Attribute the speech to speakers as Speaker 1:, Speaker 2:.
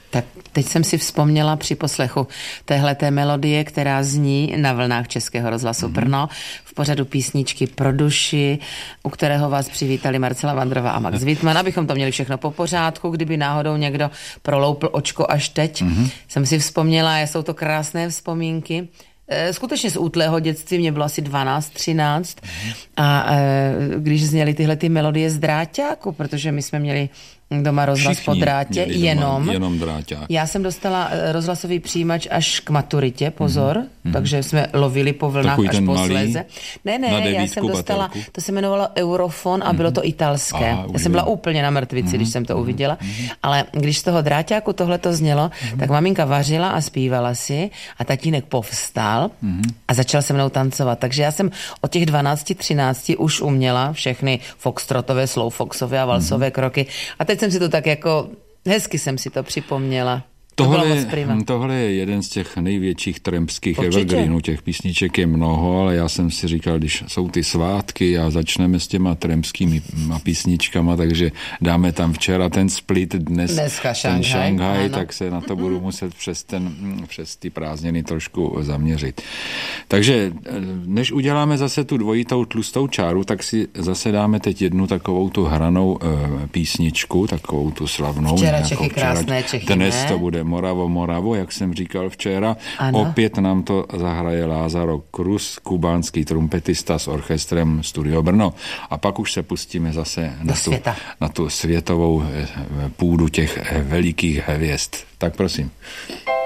Speaker 1: Tak teď jsem si vzpomněla při poslechu téhleté melodie, která zní na vlnách Českého rozhlasu Brno v pořadu Písničky pro duši, u kterého vás přivítali Marcela Vandrová a Max Wittmann, abychom to měli všechno po pořádku, kdyby náhodou někdo proloupl očko až teď. Jsem si vzpomněla, jsou to krásné vzpomínky. Skutečně z útlého dětství, mě bylo asi 12, 13 a když zněly tyhle ty melodie z dráťáku, protože my jsme měli doma rozhlas po drátě,
Speaker 2: jenom dráťák.
Speaker 1: Já jsem dostala rozhlasový přijímač až k maturitě, pozor, takže jsme lovili po vlnách
Speaker 2: takový
Speaker 1: až posléze. Ne, já jsem dostala,
Speaker 2: baterku.
Speaker 1: To se jmenovalo Eurofon a bylo to italské. Já jsem byla úplně na mrtvici, když jsem to uviděla, ale když z toho dráťáku tohleto znělo, tak maminka vařila a zpívala si a tatínek povstal a začal se mnou tancovat. Takže já jsem od těch 12, 13 už uměla všechny foxtrotové, slowfoxové a valsové kroky. A teď jsem si to tak jako, hezky jsem si to připomněla.
Speaker 2: Tohle je jeden z těch největších trampských evergreenů, těch písniček je mnoho, ale já jsem si říkal, když jsou ty svátky a začneme s těma trampskými písničkama, takže dáme tam včera ten Split, dneska ten Šanghaj, tak se na to budu muset přes ty prázdniny trošku zaměřit. Takže než uděláme zase tu dvojitou tlustou čáru, tak si zase dáme teď jednu takovou tu hranou písničku, takovou tu slavnou.
Speaker 1: Včera Čechy, krásné Čechy,
Speaker 2: dnes to bude Moravo, jak jsem říkal včera. Ano. Opět nám to zahraje Lázaro Cruz, kubánský trumpetista s orchestrem Studio Brno. A pak už se pustíme zase na tu světovou půdu těch velikých hvězd. Tak prosím.